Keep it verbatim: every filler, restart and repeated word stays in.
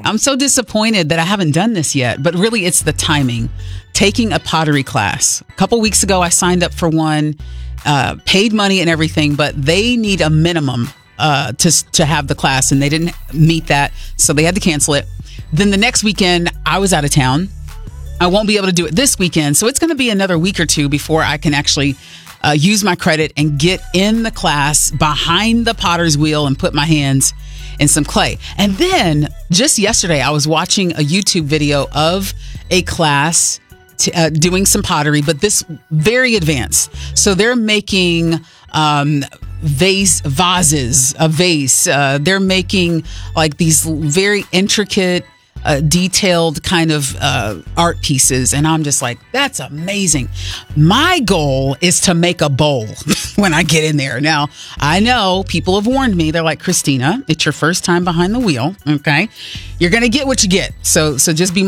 I'm so disappointed that I haven't done this yet, but really it's the timing. Taking a pottery class. A couple weeks ago, I signed up for one, uh, paid money and everything, but they need a minimum uh, to, to have the class, and they didn't meet that, so they had to cancel it. Then the next weekend, I was out of town. I won't be able to do it this weekend, so it's going to be another week or two before I can actually uh, use my credit and get in the class behind the potter's wheel and put my hands in some clay. And then just yesterday, I was watching a YouTube video of a class t- uh, doing some pottery, but this very advanced. So they're making um, vase vases, a vase. Uh, they're making like these very intricate, Uh, detailed kind of uh, art pieces. And I'm just like, that's amazing. My goal is to make a bowl when I get in there. Now, I know people have warned me. They're like, Christina, it's your first time behind the wheel. Okay. You're going to get what you get. So, so just be